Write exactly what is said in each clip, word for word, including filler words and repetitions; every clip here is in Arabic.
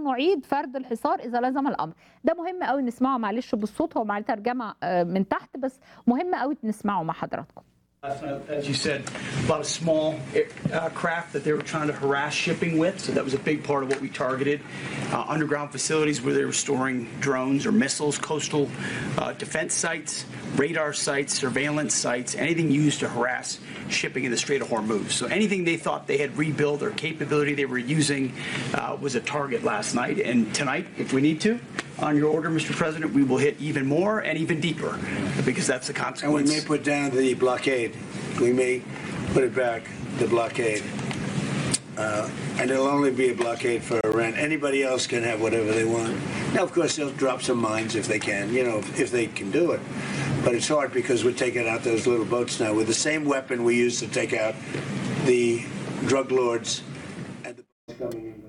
أن نعيد فرد الحصار إذا لزم الأمر. ده مهم قوي نسمعه، معلش بالصوت، هو معاه ترجمة من تحت بس مهم قوي نسمعه مع حضراتكم. As you said, a lot of small uh, craft that they were trying to harass shipping with, so that was a big part of what we targeted. Uh, underground facilities where they were storing drones or missiles, coastal uh, defense sites, radar sites, surveillance sites, anything used to harass shipping in the Strait of Hormuz. So anything they thought they had rebuilt or capability they were using uh, was a target last night. And tonight, if we need to, on your order, Mister President, we will hit even more and even deeper because that's the consequence. And we may put down the blockade. We may put it back, the blockade. Uh, and it'll only be a blockade for Iran. Anybody else can have whatever they want. Now, of course, they'll drop some mines if they can, you know, if, if they can do it. But it's hard because we're taking out those little boats now with the same weapon we used to take out the drug lords and the boats coming in.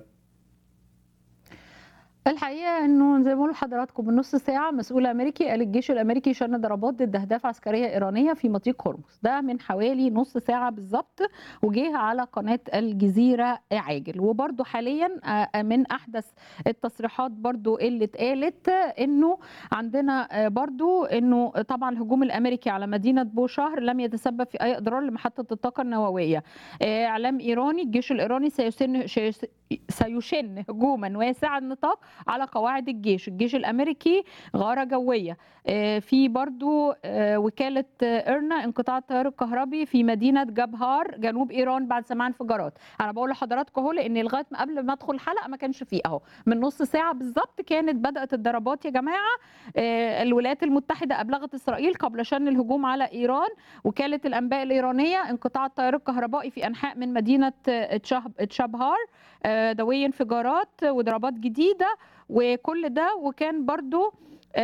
الحقيقه انه زي ما بقول لحضراتكم من نص ساعه مسؤول امريكي قال الجيش الامريكي شن ضربات ضد اهداف عسكريه ايرانيه في مضيق هرمز. ده من حوالي نص ساعه بالظبط وجه على قناه الجزيره عاجل. وبرده حاليا من احدث التصريحات برده اللي اتقالت انه عندنا برده انه طبعا الهجوم الامريكي على مدينه بوشهر لم يتسبب في اي اضرار لمحطه الطاقه النوويه. اعلام ايراني الجيش الايراني سيسن سيشن هجوما واسع النطاق على قواعد الجيش. الجيش الامريكي غاره جويه. في برضو وكاله ايرنا انقطاع التيار الكهربي في مدينه جابهار جنوب ايران بعد سماع انفجارات. انا بقول لحضراتكم اهو لان لغايه ما قبل ما ادخل الحلقه ما كانش فيه اهو من نص ساعه بالظبط كانت بدات الضربات يا جماعه. الولايات المتحده ابلغت اسرائيل قبل شن الهجوم على ايران. وكاله الانباء الايرانيه انقطاع التيار الكهربائي في انحاء من مدينه تشابهار دوي انفجارات وضربات جديده وكل ده. وكان برضو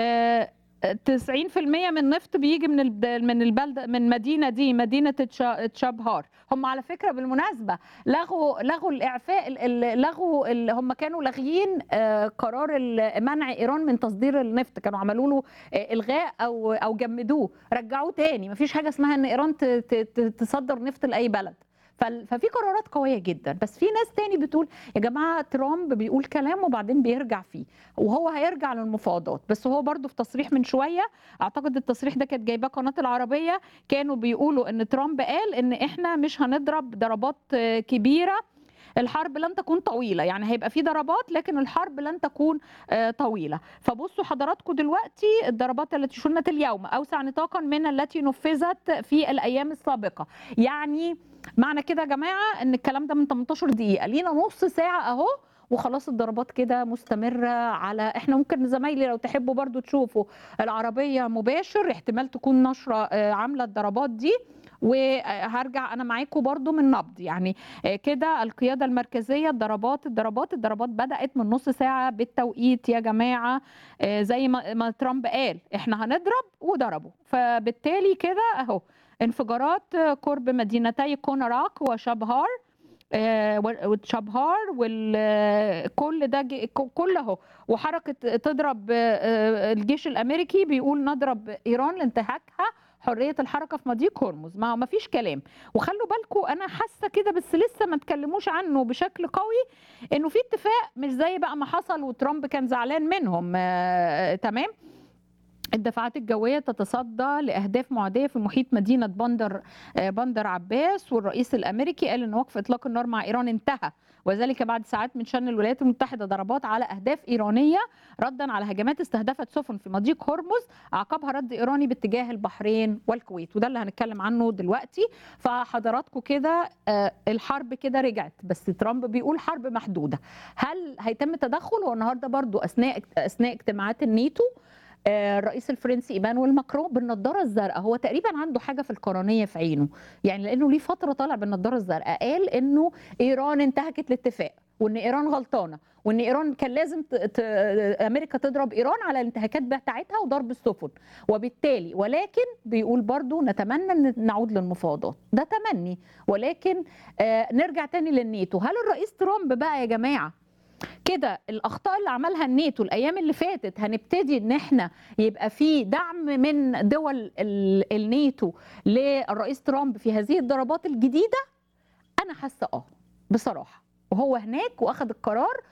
تسعين في المية من النفط بيجي من من البلده من المدينه دي مدينه تشابهار. هم على فكره بالمناسبه لغوا لغوا الاعفاء لغوا هم كانوا لاغيين قرار منع ايران من تصدير النفط. كانوا عملوا له الغاء او او جمدوه رجعوه تاني. مفيش حاجه اسمها ان ايران تصدر نفط لاي بلد. ففي قرارات قويه جدا. بس في ناس تاني بتقول يا جماعه ترامب بيقول كلام وبعدين بيرجع فيه وهو هيرجع للمفاوضات. بس هو برضو في تصريح من شويه اعتقد التصريح ده كانت جايباه قناه العربيه كانوا بيقولوا ان ترامب قال ان احنا مش هنضرب ضربات كبيره. الحرب لن تكون طويله يعني هيبقى في ضربات لكن الحرب لن تكون طويله. فبصوا حضراتكم دلوقتي الضربات التي شنت اليوم اوسع نطاقا من التي نفذت في الايام السابقه. يعني معنى كده يا جماعه ان الكلام ده من تمنتاشر دقيقه لينا نص ساعه اهو وخلاص الضربات كده مستمره. على احنا ممكن زمايلي لو تحبوا برضو تشوفوا العربيه مباشر احتمال تكون نشره عامله الضربات دي. وهرجع انا معاكم برضو من نبض يعني كده القياده المركزيه الضربات الضربات الضربات بدات من نص ساعه بالتوقيت يا جماعه زي ما, ما ترامب قال احنا هنضرب وضربوا. فبالتالي كده اهو انفجارات قرب مدينتي كونراك وشابهار وتشابهار وكل ده كله وحركه تضرب الجيش الامريكي بيقول نضرب ايران لانتهاكها حريه الحركه في مضيق هرمز. ما ما فيش كلام. وخلوا بالكم انا حاسه كده بس لسه ما اتكلموش عنه بشكل قوي انه في اتفاق مش زي بقى ما حصل وترامب كان زعلان منهم. آه، تمام. الدفاعات الجوية تتصدى لأهداف معادية في محيط مدينة بندر بندر عباس. والرئيس الأمريكي قال أن وقف إطلاق النار مع إيران انتهى وذلك بعد ساعات من شن الولايات المتحدة ضربات على أهداف إيرانية ردا على هجمات استهدفت سفن في مضيق هرمز عقبها رد إيراني باتجاه البحرين والكويت. وده اللي هنتكلم عنه دلوقتي. فحضراتكم كده الحرب كده رجعت بس ترامب بيقول حرب محدودة. هل هيتم تدخل؟ هو النهارده برضو أثناء أثناء اجتماعات الناتو الرئيس الفرنسي ايمانويل ماكرون بالنضاره الزرقاء هو تقريبا عنده حاجه في القرنيه في عينه يعني لانه ليه فتره طالع بالنضاره الزرقاء. قال انه ايران انتهكت الاتفاق وان ايران غلطانه وان ايران كان لازم ت... ت... امريكا تضرب ايران على الانتهاكات بتاعتها وضرب السفن وبالتالي ولكن بيقول برضو نتمنى ان نعود للمفاوضات. ده تمني ولكن آه نرجع تاني للناتو. هل الرئيس ترامب بقى يا جماعه كده الاخطاء اللي عملها الناتو الايام اللي فاتت هنبتدي ان احنا يبقى في دعم من دول الناتو للرئيس ترامب في هذه الضربات الجديده؟ انا حاسه اه بصراحه. وهو هناك واخد القرار